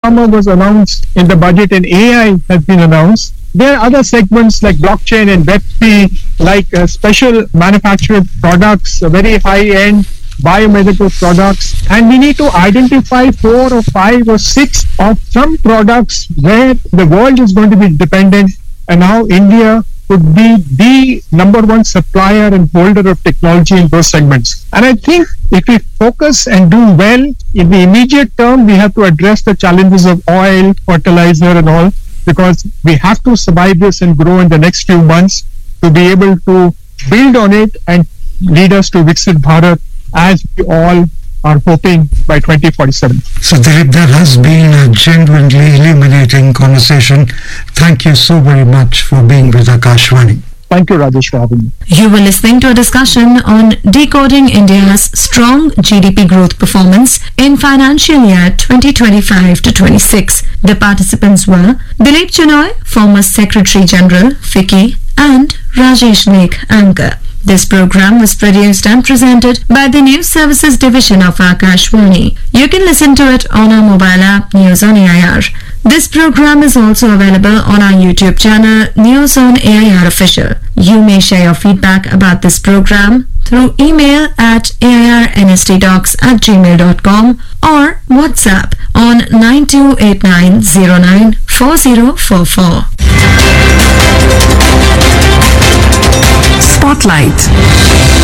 pharma was announced in the budget and AI has been announced. There are other segments like blockchain and Web3, like special manufactured products, very high-end biomedical products. And we need to identify 4 or 5 or 6 of some products where the world is going to be dependent, and how India could be the number one supplier and holder of technology in those segments. And I think if we focus and do well in the immediate term, we have to address the challenges of oil, fertilizer and all, because we have to survive this and grow in the next few months to be able to build on it and lead us to Viksit Bharat, as we all are hoping by 2047. So Dilip, that has been a genuinely illuminating conversation. Thank you so very much for being with Akashvani. Thank you, Rajesh, for having me. You were listening to a discussion on decoding India's strong GDP growth performance in financial year 2025 to 26. The participants were Dilip Chenoy, former Secretary General, FICCI, and Rajesh Naik, anchor. This program was produced and presented by the News Services Division of Akashvani. You can listen to it on our mobile app, News on AIR. This program is also available on our YouTube channel, News on AIR Official. You may share your feedback about this program through email at airnstdocs@gmail.com or WhatsApp on 9289094044. Spotlight.